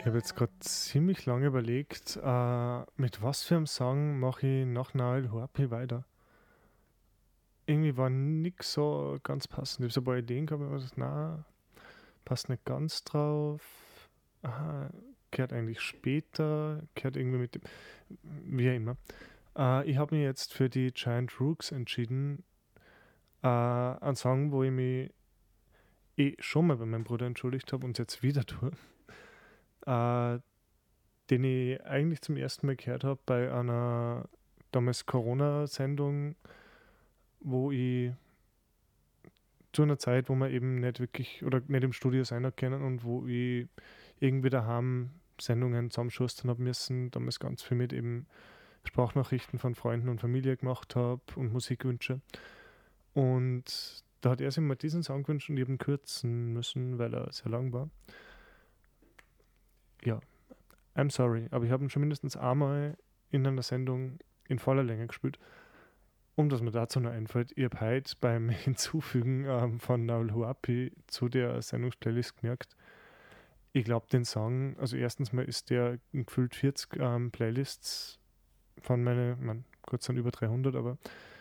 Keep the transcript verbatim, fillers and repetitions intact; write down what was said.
habe jetzt gerade ziemlich lange überlegt, äh, mit was für einem Song mache ich nach Nail Happy weiter. Irgendwie war nix so ganz passend. Ich habe so ein paar Ideen gehabt, aber ich na, passt nicht ganz drauf. Aha, gehört eigentlich später, gehört irgendwie mit dem, wie auch immer. Äh, ich habe mich jetzt für die Giant Rooks entschieden. Äh, ein Song, wo ich mich eh schon mal bei meinem Bruder entschuldigt habe und es jetzt wieder tue. Äh, den ich eigentlich zum ersten Mal gehört habe bei einer damals Corona-Sendung, wo ich zu einer Zeit, wo wir eben nicht wirklich oder nicht im Studio sein können und wo ich irgendwie daheim Sendungen zusammenschustern habe müssen, damals ganz viel mit eben Sprachnachrichten von Freunden und Familie gemacht habe und Musikwünsche. Und da hat er sich mal diesen Song gewünscht und ich habe ihn kürzen müssen, weil er sehr lang war. Ja, I'm sorry, aber ich habe ihn schon mindestens einmal in einer Sendung in voller Länge gespielt. Und was mir dazu noch einfällt, ich habe heute beim Hinzufügen ähm, von Naul Huapi zu der Sendungsplaylist gemerkt, ich glaube, den Song, also erstens mal ist der in gefühlt vierzig ähm, Playlists von meine, man, Gott sei Dank über dreihundert, aber